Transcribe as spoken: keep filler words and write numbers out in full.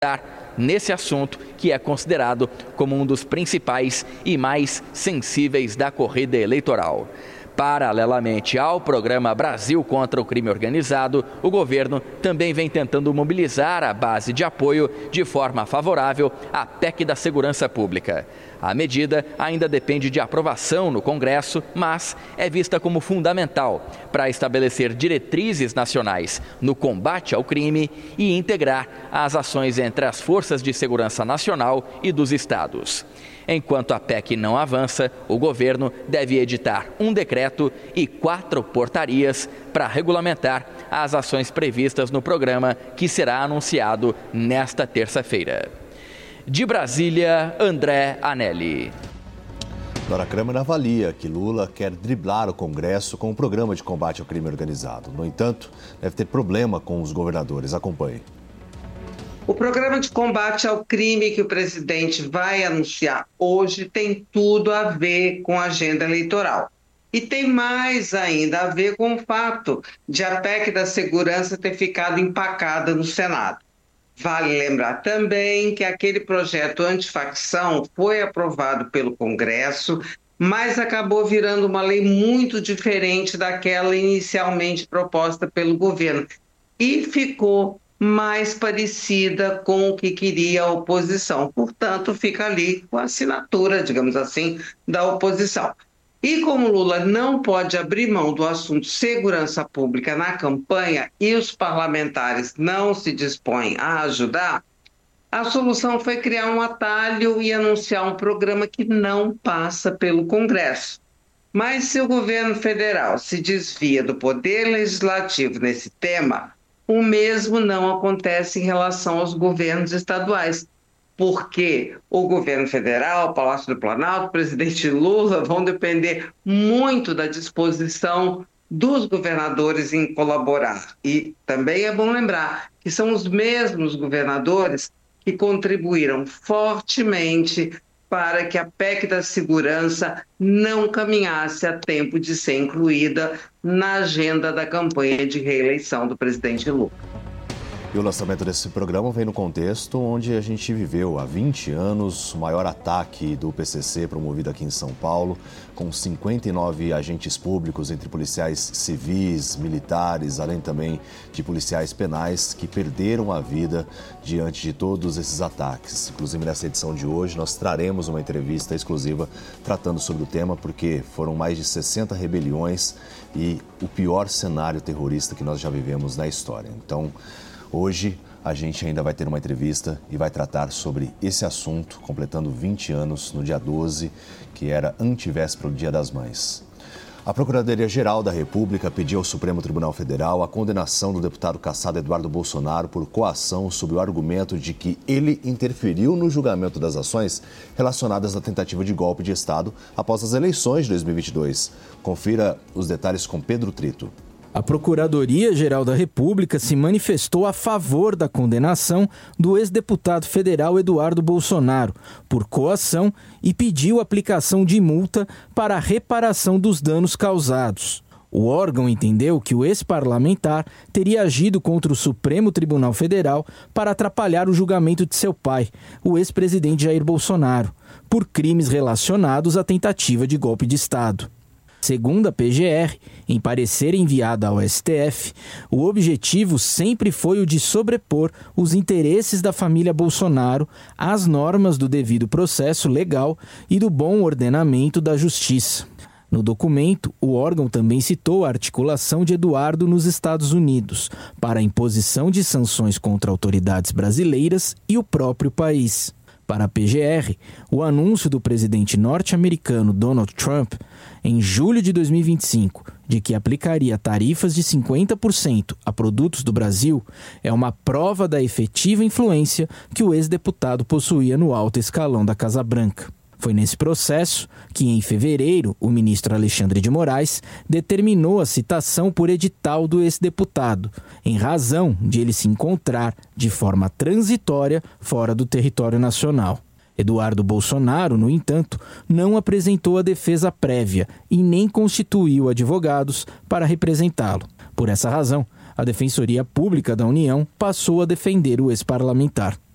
nesse assunto que é considerado como um dos principais e mais sensíveis da corrida eleitoral. Paralelamente ao programa Brasil contra o Crime Organizado, o governo também vem tentando mobilizar a base de apoio de forma favorável à P E C da Segurança Pública. A medida ainda depende de aprovação no Congresso, mas é vista como fundamental para estabelecer diretrizes nacionais no combate ao crime e integrar as ações entre as forças de segurança nacional e dos estados. Enquanto a P E C não avança, o governo deve editar um decreto e quatro portarias para regulamentar as ações previstas no programa, que será anunciado nesta terça-feira. De Brasília, André Anelli. Dora Kramer avalia que Lula quer driblar o Congresso com o programa de combate ao crime organizado. No entanto, deve ter problema com os governadores. Acompanhe. O programa de combate ao crime que o presidente vai anunciar hoje tem tudo a ver com a agenda eleitoral. E tem mais ainda a ver com o fato de a P E C da segurança ter ficado empacada no Senado. Vale lembrar também que aquele projeto antifacção foi aprovado pelo Congresso, mas acabou virando uma lei muito diferente daquela inicialmente proposta pelo governo. E ficou mais parecida com o que queria a oposição. Portanto, fica ali com a assinatura, digamos assim, da oposição. E como Lula não pode abrir mão do assunto segurança pública na campanha e os parlamentares não se dispõem a ajudar, a solução foi criar um atalho e anunciar um programa que não passa pelo Congresso. Mas se o governo federal se desvia do poder legislativo nesse tema, o mesmo não acontece em relação aos governos estaduais, porque o governo federal, o Palácio do Planalto, o presidente Lula vão depender muito da disposição dos governadores em colaborar. E também é bom lembrar que são os mesmos governadores que contribuíram fortemente para que a P E C da segurança não caminhasse a tempo de ser incluída na agenda da campanha de reeleição do presidente Lula. E o lançamento desse programa vem no contexto onde a gente viveu há vinte anos o maior ataque do P C C promovido aqui em São Paulo, com cinquenta e nove agentes públicos, entre policiais civis, militares, além também de policiais penais, que perderam a vida diante de todos esses ataques. Inclusive, nessa edição de hoje, nós traremos uma entrevista exclusiva tratando sobre o tema, porque foram mais de sessenta rebeliões e o pior cenário terrorista que nós já vivemos na história. Então, hoje a gente ainda vai ter uma entrevista e vai tratar sobre esse assunto, completando vinte anos no dia doze, que era antevéspera do Dia das Mães. A Procuradoria-Geral da República pediu ao Supremo Tribunal Federal a condenação do deputado cassado Eduardo Bolsonaro por coação sob o argumento de que ele interferiu no julgamento das ações relacionadas à tentativa de golpe de Estado após as eleições de dois mil e vinte e dois. Confira os detalhes com Pedro Trito. A Procuradoria-Geral da República se manifestou a favor da condenação do ex-deputado federal Eduardo Bolsonaro por coação e pediu a aplicação de multa para a reparação dos danos causados. O órgão entendeu que o ex-parlamentar teria agido contra o Supremo Tribunal Federal para atrapalhar o julgamento de seu pai, o ex-presidente Jair Bolsonaro, por crimes relacionados à tentativa de golpe de Estado. Segundo a P G R, em parecer enviado ao S T F, o objetivo sempre foi o de sobrepor os interesses da família Bolsonaro às normas do devido processo legal e do bom ordenamento da justiça. No documento, o órgão também citou a articulação de Eduardo nos Estados Unidos para a imposição de sanções contra autoridades brasileiras e o próprio país. Para a P G R, o anúncio do presidente norte-americano Donald Trump, em julho de dois mil e vinte e cinco, de que aplicaria tarifas de cinquenta por cento a produtos do Brasil, é uma prova da efetiva influência que o ex-deputado possuía no alto escalão da Casa Branca. Foi nesse processo que, em fevereiro, o ministro Alexandre de Moraes determinou a citação por edital do ex-deputado, em razão de ele se encontrar de forma transitória fora do território nacional. Eduardo Bolsonaro, no entanto, não apresentou a defesa prévia e nem constituiu advogados para representá-lo. Por essa razão, a Defensoria Pública da União passou a defender o ex-parlamentar.